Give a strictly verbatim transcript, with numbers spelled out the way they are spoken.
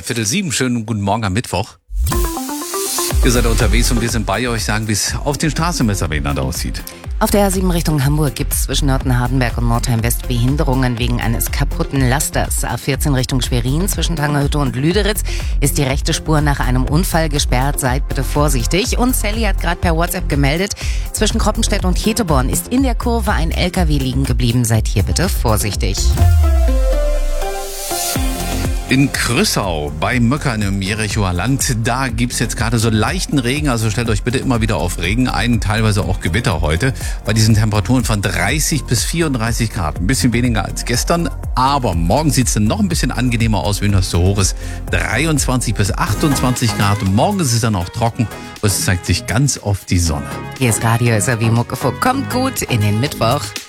Viertel sieben. Schönen guten Morgen am Mittwoch. Ihr seid unterwegs und wir sind bei euch, sagen, wie es auf den Straßenmesserwänden aussieht. Auf der A sieben Richtung Hamburg gibt es zwischen Nörten-Hardenberg und Nordheim-West Behinderungen wegen eines kaputten Lasters. A vierzehn Richtung Schwerin zwischen Tangerhütte und Lüderitz ist die rechte Spur nach einem Unfall gesperrt. Seid bitte vorsichtig. Und Sally hat gerade per WhatsApp gemeldet, zwischen Kroppenstedt und Heteborn ist in der Kurve ein L K W liegen geblieben. Seid hier bitte vorsichtig. In Krüssau bei Möckern im Jerichoer Land, da gibt's jetzt gerade so leichten Regen, also stellt euch bitte immer wieder auf Regen ein, teilweise auch Gewitter heute, bei diesen Temperaturen von dreißig bis vierunddreißig Grad, ein bisschen weniger als gestern, aber morgen sieht's dann noch ein bisschen angenehmer aus, wenn das so hoch ist, dreiundzwanzig bis achtundzwanzig Grad, morgen ist es dann auch trocken, und es zeigt sich ganz oft die Sonne. Hier ist Radio S R W Muckefuck, kommt gut in den Mittwoch.